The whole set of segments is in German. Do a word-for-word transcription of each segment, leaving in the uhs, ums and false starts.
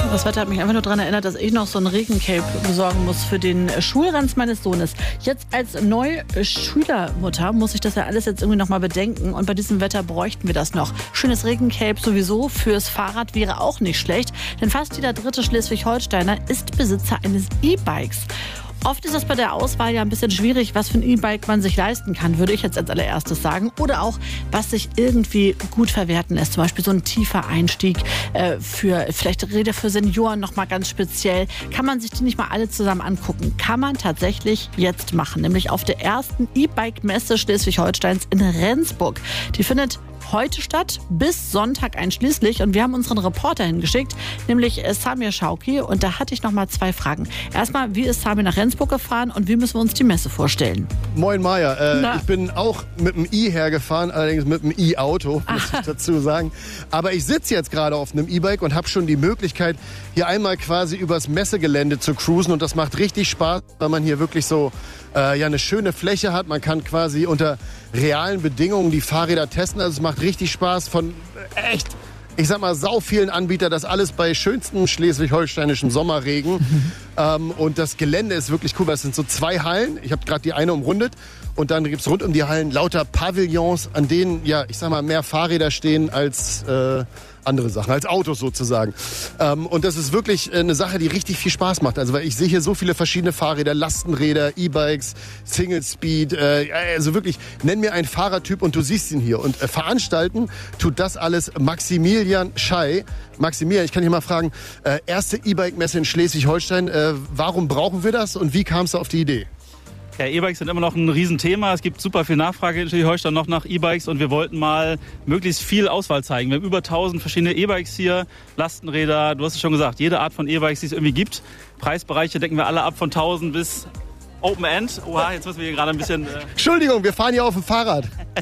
Das Wetter hat mich einfach nur daran erinnert, dass ich noch so ein Regencape besorgen muss für den Schulranz meines Sohnes. Jetzt als neue Schülermutter muss ich das ja alles jetzt irgendwie noch mal bedenken. Und bei diesem Wetter bräuchten wir das noch. Schönes Regencape sowieso fürs Fahrrad wäre auch nicht schlecht. Denn fast jeder dritte Schleswig-Holsteiner ist Besitzer eines E-Bikes. Oft ist das bei der Auswahl ja ein bisschen schwierig, was für ein E-Bike man sich leisten kann, würde ich jetzt als allererstes sagen. Oder auch, was sich irgendwie gut verwerten lässt. Zum Beispiel so ein tiefer Einstieg äh, für vielleicht Räder für Senioren noch mal ganz speziell. Kann man sich die nicht mal alle zusammen angucken? Kann man tatsächlich jetzt machen. Nämlich auf der ersten E-Bike-Messe Schleswig-Holsteins in Rendsburg. Die findet heute statt, bis Sonntag einschließlich. Und wir haben unseren Reporter hingeschickt, nämlich Samir Schauki. Und da hatte ich noch mal zwei Fragen. Erstmal, wie ist Samir nach Rendsburg gefahren und wie müssen wir uns die Messe vorstellen? Moin Maja, äh, ich bin auch mit dem I hergefahren, allerdings mit dem E-Auto, muss ich dazu sagen. Aber ich sitze jetzt gerade auf einem E-Bike und habe schon die Möglichkeit, hier einmal quasi übers Messegelände zu cruisen. Und das macht richtig Spaß, weil man hier wirklich so äh, ja, eine schöne Fläche hat. Man kann quasi unter realen Bedingungen die Fahrräder testen. Also es macht richtig Spaß von äh, echt, ich sag mal, sau vielen Anbietern. Das alles bei schönstem schleswig-holsteinischem Sommerregen. Mhm. Ähm, und das Gelände ist wirklich cool, weil es sind so zwei Hallen. Ich habe gerade die eine umrundet. Und dann gibt es rund um die Hallen lauter Pavillons, an denen, ja, ich sag mal, mehr Fahrräder stehen als äh, andere Sachen, als Autos sozusagen. Ähm, und das ist wirklich eine Sache, die richtig viel Spaß macht. Also weil ich sehe hier so viele verschiedene Fahrräder, Lastenräder, E-Bikes, Single Speed. Äh, also wirklich, nenn mir einen Fahrradtyp und du siehst ihn hier. Und äh, veranstalten tut das alles Maximilian Schei. Maximilian, ich kann dich mal fragen, äh, erste E-Bike-Messe in Schleswig-Holstein. Äh, warum brauchen wir das und wie kamst du auf die Idee? Ja, E-Bikes sind immer noch ein Riesenthema. Es gibt super viel Nachfrage in Schleswig-Holstein noch nach E-Bikes und wir wollten mal möglichst viel Auswahl zeigen. Wir haben über tausend verschiedene E-Bikes hier, Lastenräder, du hast es schon gesagt, jede Art von E-Bikes, die es irgendwie gibt. Preisbereiche decken wir alle ab von tausend bis Open End. Oha, jetzt müssen wir hier gerade ein bisschen... Äh Entschuldigung, wir fahren hier auf dem Fahrrad.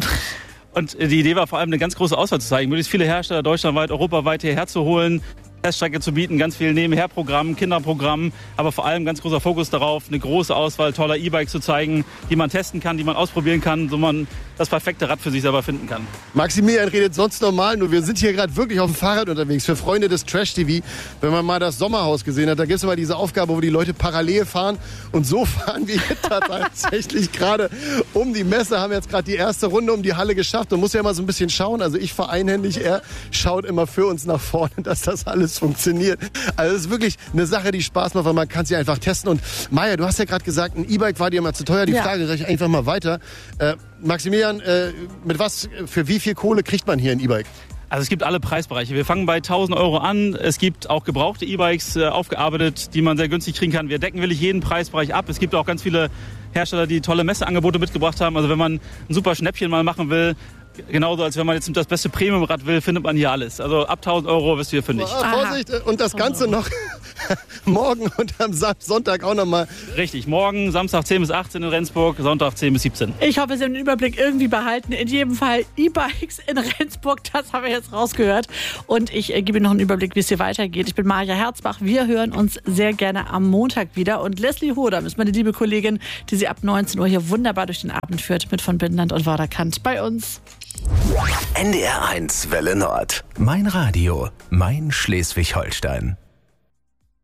Und die Idee war vor allem, eine ganz große Auswahl zu zeigen, möglichst viele Hersteller deutschlandweit, europaweit hierher zu holen, Teststrecke zu bieten, ganz viel Nebenherprogramm, Kinderprogramm, aber vor allem ganz großer Fokus darauf, eine große Auswahl toller E-Bikes zu zeigen, die man testen kann, die man ausprobieren kann, so man das perfekte Rad für sich selber finden kann. Maximilian redet sonst normal, nur wir sind hier gerade wirklich auf dem Fahrrad unterwegs. Für Freunde des Trash-T V, wenn man mal das Sommerhaus gesehen hat, da gibt es immer diese Aufgabe, wo die Leute parallel fahren und so fahren wir hier tatsächlich gerade um die Messe, haben jetzt gerade die erste Runde um die Halle geschafft und muss ja immer so ein bisschen schauen, also ich fahre einhändig, er schaut immer für uns nach vorne, dass das alles funktioniert. Also es ist wirklich eine Sache, die Spaß macht, weil man kann sie einfach testen. Und Maja, du hast ja gerade gesagt, ein E-Bike war dir mal zu teuer. Die ja. Frage sage ich einfach mal weiter. Äh, Maximilian, äh, mit was, für wie viel Kohle kriegt man hier ein E-Bike? Also es gibt alle Preisbereiche. Wir fangen bei tausend Euro an. Es gibt auch gebrauchte E-Bikes äh, aufgearbeitet, die man sehr günstig kriegen kann. Wir decken wirklich jeden Preisbereich ab. Es gibt auch ganz viele Hersteller, die tolle Messeangebote mitgebracht haben. Also wenn man ein super Schnäppchen mal machen will, genauso als wenn man jetzt das beste Premiumrad will, findet man hier alles. Also ab tausend Euro bist du hier fündig. Oh, Vorsicht, und das Ganze noch morgen und am Sonntag auch nochmal. Richtig, morgen Samstag zehn bis achtzehn in Rendsburg, Sonntag zehn bis siebzehn. Ich hoffe, Sie haben den Überblick irgendwie behalten. In jedem Fall E-Bikes in Rendsburg, das haben wir jetzt rausgehört. Und ich äh, gebe Ihnen noch einen Überblick, wie es hier weitergeht. Ich bin Maja Herzbach. Wir hören uns sehr gerne am Montag wieder. Und Leslie Hodam ist meine liebe Kollegin, die Sie ab neunzehn Uhr hier wunderbar durch den Abend führt mit von Binnenland und Vorderkant bei uns. N D R eins Welle Nord. Mein Radio, mein Schleswig-Holstein.